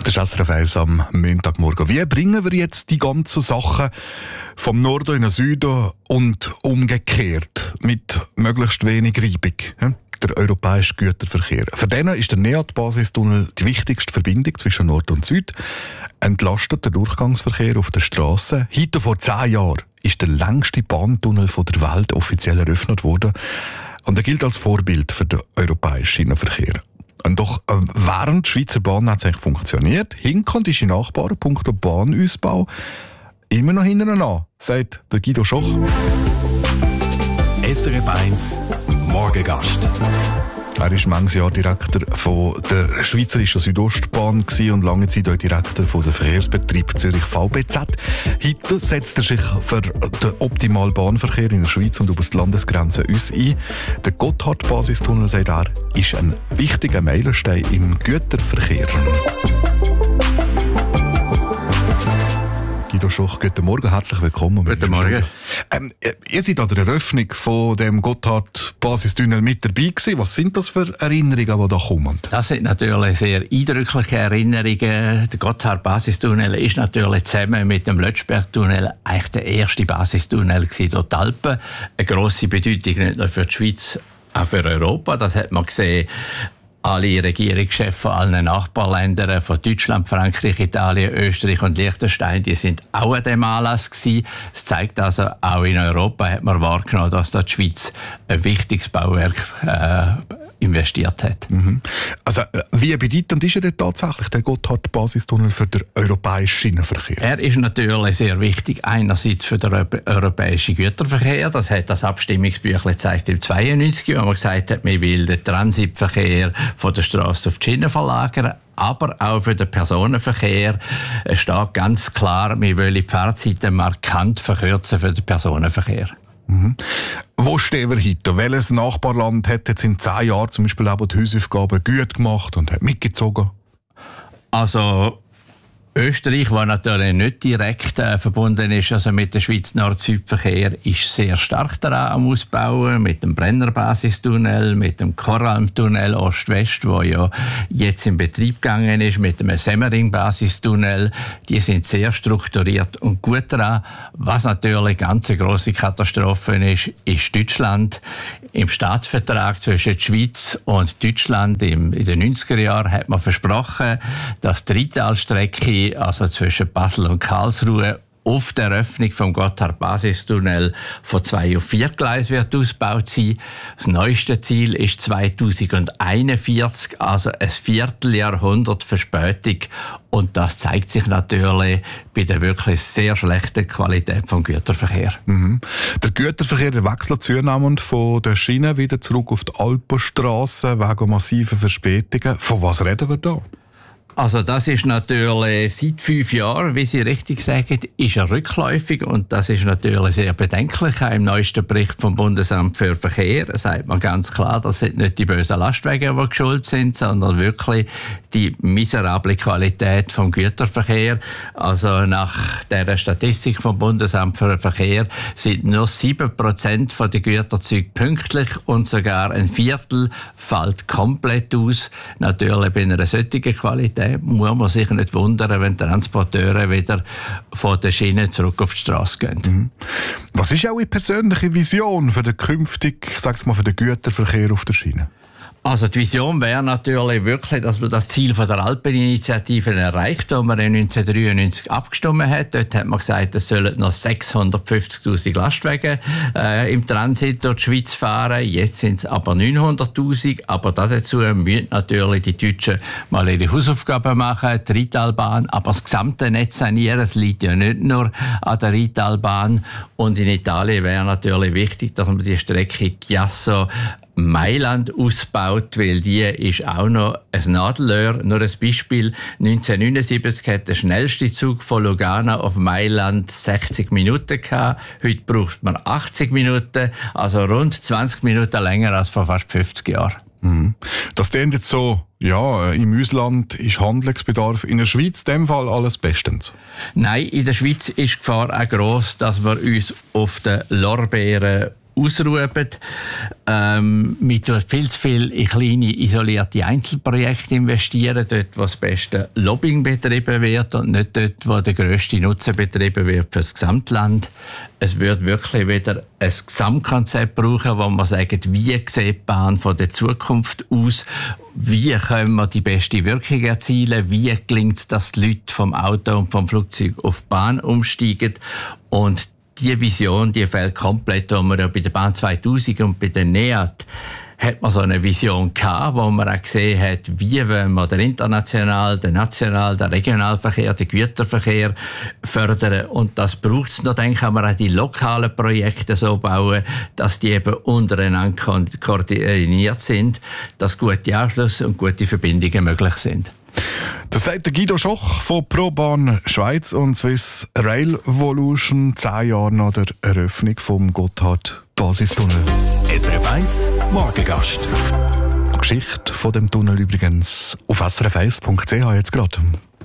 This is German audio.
Das ist SRF 1 am Montagmorgen. Wie bringen wir jetzt die ganzen Sachen vom Norden in den Süden und umgekehrt mit möglichst wenig Reibung? Der europäische Güterverkehr. Für den ist der NEAT-Basistunnel die wichtigste Verbindung zwischen Nord und Süd. Entlastet der Durchgangsverkehr auf der Straße. Heute vor 10 Jahren ist der längste Bahntunnel der Welt offiziell eröffnet worden. Und er gilt als Vorbild für den europäischen Schienenverkehr. Und doch während die Schweizer Bahnnetz eigentlich funktioniert, hinken unsere Nachbarn punkto Bahnausbau immer noch hinten an, sagt der Guido Schoch. SRF 1 Morgengast. Er war manches Jahr Direktor von der Schweizerischen Südostbahn und lange Zeit auch Direktor von der Verkehrsbetrieb Zürich VBZ. Heute setzt er sich für den optimalen Bahnverkehr in der Schweiz und über die Landesgrenzen uns ein. Der Gotthard-Basistunnel, sagt er, ist ein wichtiger Meilenstein im Güterverkehr. Guido Schoch, guten Morgen, herzlich willkommen. Guten Morgen. Ihr seid an der Eröffnung von dem Gotthard-Basistunnel mit dabei gewesen. Was sind das für Erinnerungen, die da kommen? Das sind natürlich sehr eindrückliche Erinnerungen. Der Gotthard-Basistunnel ist natürlich zusammen mit dem Lötschberg-Tunnel eigentlich der erste Basistunnel durch die Alpen. Eine grosse Bedeutung nicht nur für die Schweiz, auch für Europa. Das hat man gesehen. Alle Regierungschefs von allen Nachbarländern, von Deutschland, Frankreich, Italien, Österreich und Liechtenstein, die sind auch an diesem Anlass gewesen. Es zeigt also, auch in Europa hat man wahrgenommen, dass da die Schweiz ein wichtiges Bauwerk investiert hat. Mhm. Also, wie bedeutend ist er denn tatsächlich, der Gotthard-Basistunnel, für den europäischen Schienenverkehr? Er ist natürlich sehr wichtig, einerseits für den europäischen Güterverkehr. Das hat das Abstimmungsbüchlein gezeigt im 92, wo man gesagt hat, man will den Transitverkehr von der Straße auf die Schiene verlagern. Aber auch für den Personenverkehr steht ganz klar, wir wollen die Fahrzeiten markant verkürzen für den Personenverkehr. Mhm. Wo stehen wir heute? Welches Nachbarland hat jetzt in 10 Jahren zum Beispiel auch die Hausaufgaben gut gemacht und hat mitgezogen? Also Österreich, das natürlich nicht direkt verbunden ist also mit dem Schweiz Nord-Süd-Verkehr, ist sehr stark daran am Ausbauen, mit dem Brenner-Basistunnel, mit dem Koralm-Tunnel Ost-West, der ja jetzt in Betrieb gegangen ist, mit dem Semmering-Basistunnel. Die sind sehr strukturiert und gut daran. Was natürlich ganz eine grosse Katastrophe ist Deutschland. Im Staatsvertrag zwischen der Schweiz und Deutschland in den 90er Jahren hat man versprochen, dass die Rheintalstrecke, also zwischen Basel und Karlsruhe, auf der Eröffnung vom Gotthard-Basistunnel von 2 auf 4 Gleis wird ausgebaut sein. Das neueste Ziel ist 2041, also ein Vierteljahrhundert Verspätung. Und das zeigt sich natürlich bei der wirklich sehr schlechten Qualität vom Güterverkehr. Mhm. Der Güterverkehr wechselt zunehmend von der Schiene wieder zurück auf die Alpenstrasse wegen massiver Verspätungen. Von was reden wir da? Also das ist natürlich seit 5 Jahren, wie Sie richtig sagen, ist er rückläufig und das ist natürlich sehr bedenklich. Auch im neuesten Bericht vom Bundesamt für Verkehr sagt man ganz klar, das sind nicht die bösen Lastwagen, die schuld sind, sondern wirklich die miserable Qualität vom Güterverkehr. Also nach der Statistik vom Bundesamt für Verkehr sind nur 7% der Güterzüge pünktlich und sogar ein Viertel fällt komplett aus. Natürlich bei einer solchen Qualität muss man sich nicht wundern, wenn Transporteure wieder von der Schiene zurück auf die Straße gehen. Mhm. Was ist auch Ihre persönliche Vision für den künftigen, für den Güterverkehr auf der Schiene? Also die Vision wäre natürlich wirklich, dass man das Ziel von der Alpeninitiative erreicht, das man 1993 abgestimmt hat. Dort hat man gesagt, es sollen noch 650'000 Lastwagen im Transit durch die Schweiz fahren. Jetzt sind es aber 900'000. Aber dazu müssen natürlich die Deutschen mal ihre Hausaufgaben machen, die Rheintalbahn, aber das gesamte Netz sanieren. Es liegt ja nicht nur an der Rheintalbahn. Und in Italien wäre natürlich wichtig, dass man die Strecke Chiasso Mailand ausbaut, weil die ist auch noch ein Nadelöhr. Nur ein Beispiel: 1979 hat der schnellste Zug von Lugano auf Mailand 60 Minuten gehabt. Heute braucht man 80 Minuten, also rund 20 Minuten länger als vor fast 50 Jahren. Mhm. Das klingt jetzt so, ja, im Ausland ist Handlungsbedarf, in der Schweiz in dem Fall alles bestens. Nein, in der Schweiz ist die Gefahr auch gross, dass wir uns auf den Lorbeeren ausrufen. Wir tun viel zu viel in kleine, isolierte Einzelprojekte investieren, dort, wo das beste Lobbying betrieben wird und nicht dort, wo der grösste Nutzen betrieben wird für das Gesamtland. Es wird wirklich wieder ein Gesamtkonzept brauchen, wo man sagt, wie sieht die Bahn von der Zukunft aus, wie können wir die beste Wirkung erzielen, wie gelingt es, dass die Leute vom Auto und vom Flugzeug auf die Bahn umsteigen. Und die Vision, die fehlt komplett, wo wir ja bei der Bahn 2000 und bei der NEAT hat man so eine Vision gehabt, wo man auch gesehen hat, wie wollen wir den internationalen, den nationalen, den Regionalverkehr, den Güterverkehr fördern. Und das braucht es noch. Dann kann man auch die lokalen Projekte so bauen, dass die eben untereinander koordiniert sind, dass gute Anschlüsse und gute Verbindungen möglich sind. Das sagt der Guido Schoch von ProBahn Schweiz und Swiss Rail Volution, 10 Jahre nach der Eröffnung vom Gotthard-Basistunnel. SRF 1 Morgengast. Die Geschichte von dem Tunnel übrigens auf srf1.ch jetzt gerade.